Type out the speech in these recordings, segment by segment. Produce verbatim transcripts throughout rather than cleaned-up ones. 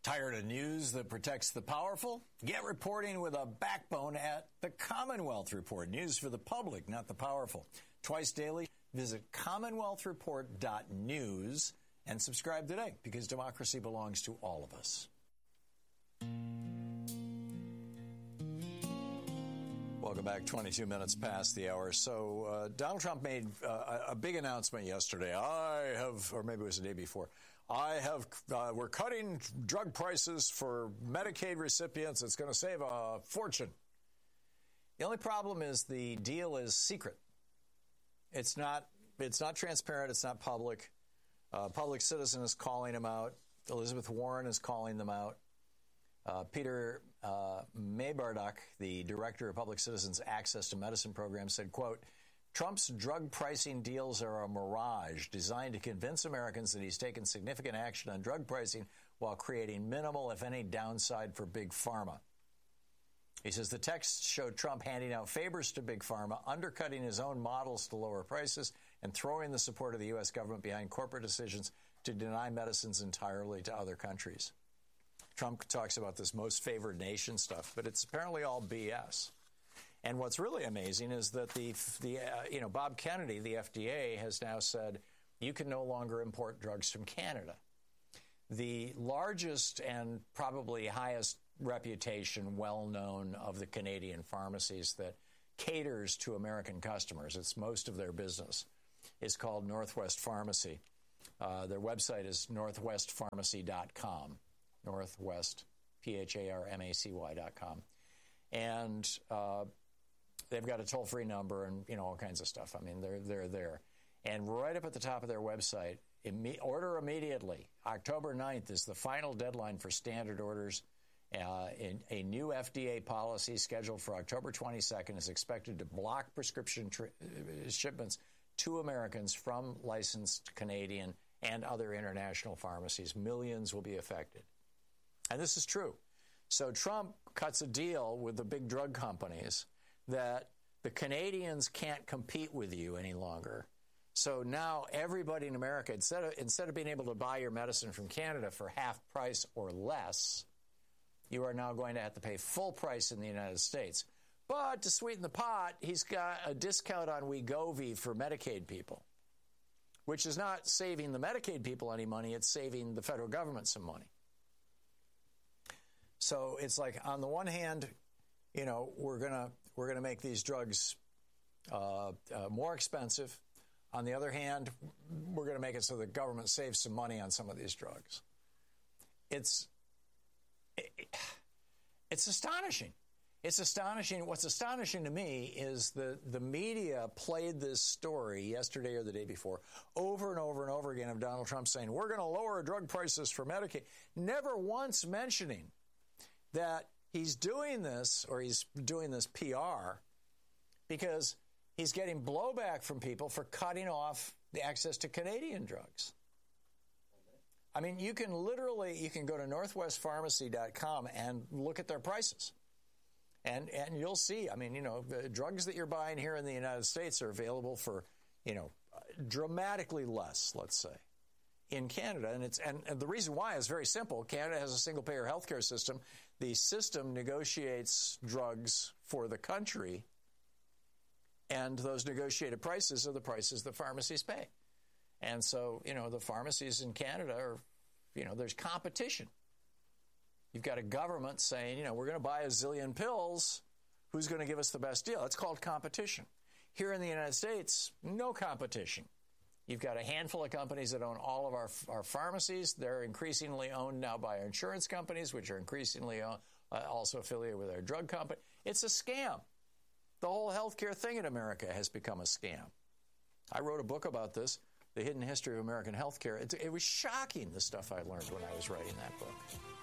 Tired of news that protects the powerful? Get reporting with a backbone at the Commonwealth Report. News for the public, not the powerful. Twice daily, visit commonwealth report dot news and subscribe today, because democracy belongs to all of us. Welcome back. twenty-two minutes past the hour. So uh, Donald Trump made uh, a big announcement yesterday. I have, or maybe it was the day before, I have, uh, we're cutting drug prices for Medicaid recipients. It's going to save a fortune. The only problem is the deal is secret. It's not, it's not transparent. It's not public. Uh, Public Citizen is calling them out. Elizabeth Warren is calling them out. Uh, Peter uh, Maybarduck, the director of Public Citizen's Access to Medicine program, said, quote, Trump's drug pricing deals are a mirage designed to convince Americans that he's taken significant action on drug pricing while creating minimal, if any, downside for Big Pharma. He says the text showed Trump handing out favors to Big Pharma, undercutting his own models to lower prices, and throwing the support of the U S government behind corporate decisions to deny medicines entirely to other countries. Trump talks about this most favored nation stuff, but it's apparently all B S. And what's really amazing is that the, the uh, you know, Bob Kennedy, the F D A, has now said you can no longer import drugs from Canada. The largest and probably highest reputation, well-known of the Canadian pharmacies that caters to American customers, it's most of their business, is called Northwest Pharmacy. Uh, their website is northwest pharmacy dot com. Northwest, P H A R M A C Y dot com. And uh, they've got a toll-free number and, you know, all kinds of stuff. I mean, they're, they're there. And right up at the top of their website, imme- order immediately. October ninth is the final deadline for standard orders. Uh, in, a new F D A policy scheduled for October twenty-second is expected to block prescription tri- uh, shipments to Americans from licensed Canadian and other international pharmacies. Millions will be affected. And this is true. So Trump cuts a deal with the big drug companies that the Canadians can't compete with you any longer. So now everybody in America, instead of, instead of being able to buy your medicine from Canada for half price or less, you are now going to have to pay full price in the United States. But to sweeten the pot, he's got a discount on Wegovy for Medicaid people, which is not saving the Medicaid people any money. It's saving the federal government some money. So it's like, on the one hand, you know, we're gonna we're gonna make these drugs uh, uh, more expensive. On the other hand, we're gonna make it so the government saves some money on some of these drugs. It's it, it's astonishing. It's astonishing. What's astonishing to me is the the media played this story yesterday or the day before over and over and over again of Donald Trump saying we're going to lower drug prices for Medicaid, never once mentioning that he's doing this, or he's doing this P R, because he's getting blowback from people for cutting off the access to Canadian drugs. I mean, you can literally, you can go to northwest pharmacy dot com and look at their prices. And and you'll see, I mean, you know, the drugs that you're buying here in the United States are available for, you know, dramatically less, let's say, in Canada. And it's and, and the reason why is very simple. Canada has a single-payer healthcare system. The system negotiates drugs for the country, and those negotiated prices are the prices the pharmacies pay. And so, you know, the pharmacies in Canada are, you know, there's competition. You've got a government saying, you know, we're going to buy a zillion pills. Who's going to give us the best deal? It's called competition. Here in the United States, no competition. You've got a handful of companies that own all of our, our pharmacies. They're increasingly owned now by our insurance companies, which are increasingly owned, uh, also affiliated with our drug company. It's a scam. The whole healthcare thing in America has become a scam. I wrote a book about this, The Hidden History of American Healthcare. It, it was shocking, the stuff I learned when I was writing that book.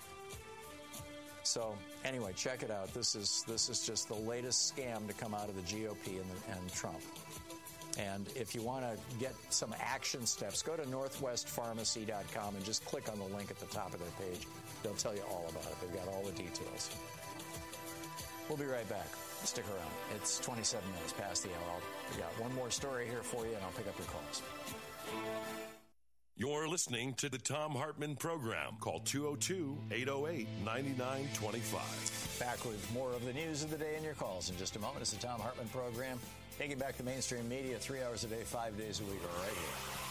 So anyway, check it out. This is this is just the latest scam to come out of the G O P and, the, and Trump. And if you want to get some action steps, go to northwest pharmacy dot com and just click on the link at the top of their page. They'll tell you all about it. They've got all the details. We'll be right back. Stick around. It's twenty-seven minutes past the hour. I've got one more story here for you, and I'll pick up your calls. You're listening to the Thom Hartmann Program. Call two oh two, eight oh eight, nine nine two five. Back with more of the news of the day and your calls in just a moment. It's the Thom Hartmann Program. Taking back the mainstream media three hours a day, five days a week, right here.